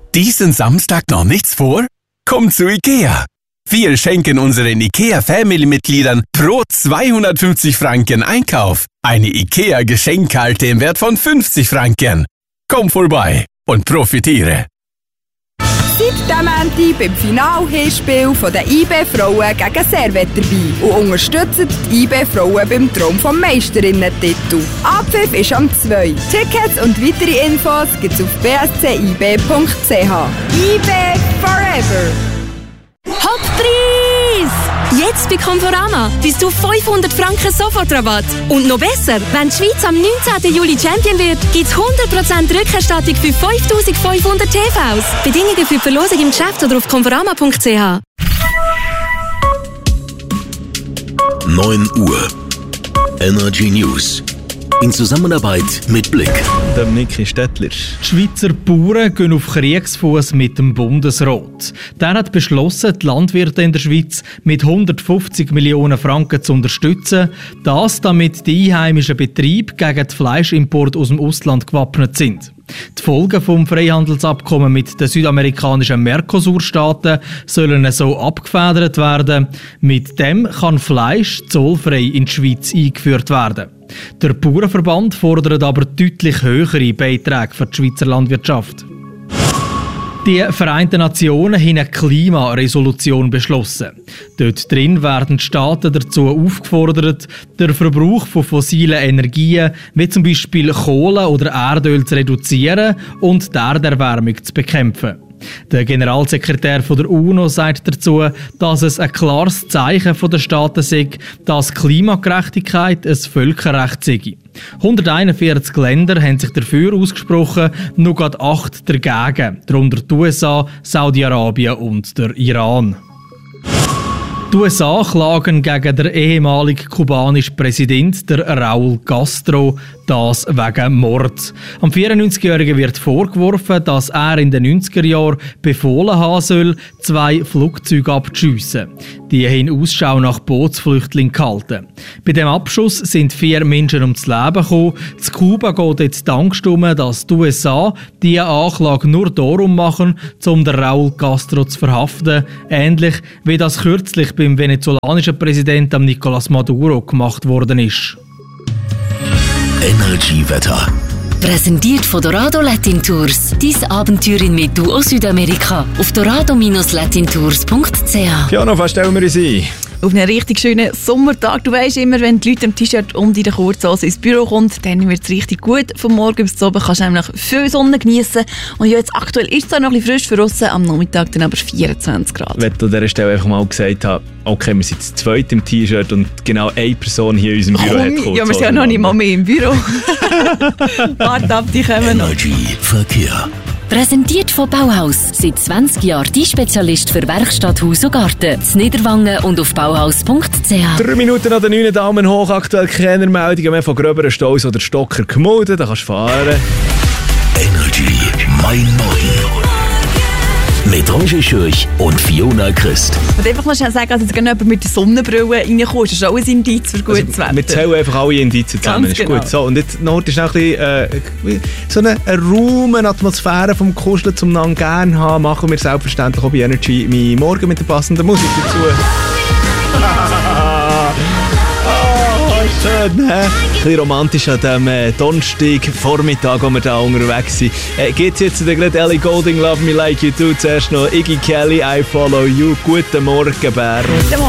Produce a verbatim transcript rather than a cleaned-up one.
Diesen Samstag noch nichts vor? Komm zu Ikea! Wir schenken unseren IKEA-Family-Mitgliedern pro zweihundertfünfzig Franken Einkauf eine IKEA-Geschenkkarte im Wert von fünfzig Franken. Komm vorbei und profitiere! Seid am Ende beim Finalhinspiel der I B Frauen gegen Servet dabei und unterstützt die I B Frauen beim Traum vom Meisterinnen-Titel. Abpfiff ist am zwei. Tickets und weitere Infos gibt's auf b s c i b punkt c h. I B Forever! Hochpreis! Jetzt bei Conforama bis zu fünfhundert Franken Sofortrabatt. Und noch besser, wenn die Schweiz am neunzehnten Juli Champion wird, gibt es hundert Prozent Rückerstattung für fünftausendfünfhundert T Vs. Bedingungen für die Verlosung im Geschäft oder auf conforama punkt c h. neun Uhr. Energy News. In Zusammenarbeit mit Blick. Der Niki Stettler. Die Schweizer Bauern gehen auf Kriegsfuss mit dem Bundesrat. Der hat beschlossen, die Landwirte in der Schweiz mit hundertfünfzig Millionen Franken zu unterstützen. Das, damit die einheimischen Betriebe gegen den Fleischimport aus dem Ausland gewappnet sind. Die Folgen vom Freihandelsabkommen mit den südamerikanischen Mercosur-Staaten sollen so abgefedert werden. Mit dem kann Fleisch zollfrei in die Schweiz eingeführt werden. Der Bauernverband fordert aber deutlich höhere Beiträge für die Schweizer Landwirtschaft. Die Vereinten Nationen haben eine Klimaresolution beschlossen. Dort drin werden die Staaten dazu aufgefordert, den Verbrauch von fossilen Energien, wie zum Beispiel Kohle oder Erdöl, zu reduzieren und die Erderwärmung zu bekämpfen. Der Generalsekretär der UNO sagt dazu, dass es ein klares Zeichen der Staaten sei, dass Klimagerechtigkeit ein Völkerrecht sei. hunderteinundvierzig Länder haben sich dafür ausgesprochen, nur gerade acht dagegen, darunter die U S A, Saudi-Arabien und der Iran. Die U S A klagen gegen den ehemaligen kubanischen Präsidenten, der Raúl Castro, das wegen Mord. Am vierundneunzigjährigen wird vorgeworfen, dass er in den neunziger Jahren befohlen haben soll, zwei Flugzeuge abzuschiessen. Die haben Ausschau nach Bootsflüchtlingen gehalten. Bei dem Abschuss sind vier Menschen ums Leben gekommen. In Kuba geht jetzt die Angst um, dass die U S A diese Anklage nur darum machen, um den Raúl Castro zu verhaften. Ähnlich wie das kürzlich beim venezolanischen Präsidenten Nicolás Maduro gemacht worden ist. Energy-Wetter. Präsentiert von Dorado Latin Tours. Dein Abenteuer in Medu Südamerika. Auf dorado Bindestrich latin tours punkt c h. Piano, was stellen wir uns ein? Auf einen richtig schönen Sommertag. Du weisst immer, wenn die Leute im T-Shirt und in der Kurzhose ins Büro kommen, dann wird es richtig gut. Von morgen bis zum Abend kannst du nämlich viel Sonne genießen. Und ja, jetzt aktuell ist es zwar noch ein bisschen frisch für draussen, am Nachmittag dann aber vierundzwanzig Grad. Wenn du an dieser Stelle einfach mal gesagt hast, okay, wir sind zu zweit im T-Shirt und genau eine Person hier in unserem Büro Komm, hat Kurzhose. Ja, wir sind ja noch nicht mal mehr im Büro. Warte ab, die kommen noch. Energy Verkehr. Präsentiert von Bauhaus. Seit zwanzig Jahren die Spezialist für Werkstatt, Haus und Garten. In Niederwangen und auf bauhaus punkt c h. Drei Minuten an den neuen Daumen hoch. Aktuell keine Meldungen mehr von gröberen Staus oder Stocker gemolden. Da kannst du fahren. Energy Mein Morgen. Mit Roger Schürch und Fiona Christ. Und einfach mal schnell sagen, dass jetzt jemand mit der Sonnenbrille reinkommt. Das ist auch ein Indiz für gutes also, Wetter. wir zählen einfach alle Indizien zusammen. Ganz ist genau. gut. So, und jetzt noch ist noch ein bisschen, äh, so eine, eine Raum, eine Atmosphäre vom Kuscheln zum Nan gerne haben. Machen wir selbstverständlich auch bei Energy mein Morgen mit der passenden Musik dazu. Schön, hä? Ein bisschen romantisch an diesem äh, Donnerstag-Vormittag, wo wir da unterwegs sind. Äh, geht's jetzt gerade Ellie Goulding, Love Me Like You Do. Zuerst noch Iggy Kelly, I Follow You. Guten Morgen, Bern.